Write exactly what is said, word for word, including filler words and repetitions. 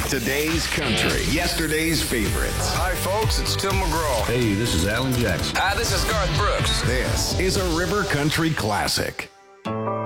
Today's country, yesterday's favorites. Hi, folks, it's Tim McGraw. Hey, this is Alan Jackson. Hi, this is Garth Brooks. This is a River Country classic.